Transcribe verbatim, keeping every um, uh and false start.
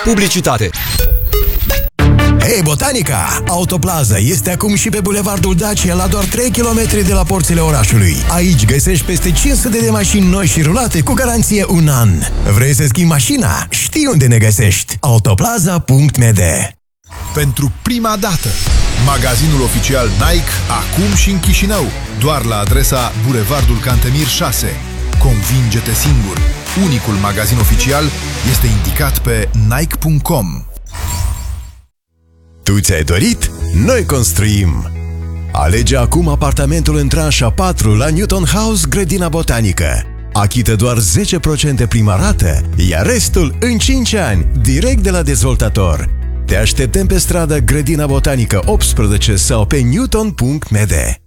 Publicitate. Hei, Botanica! Autoplaza este acum și pe Bulevardul Dacia, la doar trei kilometri de la porțile orașului. Aici găsești peste cinci sute de mașini noi și rulate cu garanție un an. Vrei să schimbi mașina? Știi unde ne găsești. autoplaza punct m d. Pentru prima dată, magazinul oficial Nike acum și în Chișinău, doar la adresa Bulevardul Cantemir șase. Convinge-te singur! Unicul magazin oficial este indicat pe nike punct com. Tu ți-ai dorit? Noi construim! Alege acum apartamentul în tranșa patru la Newton House, Grădina Botanică. Achită doar zece la sută prima rată, iar restul în cinci ani, direct de la dezvoltator. Te așteptăm pe stradă Grădina Botanică optsprezece sau pe newton punct m d.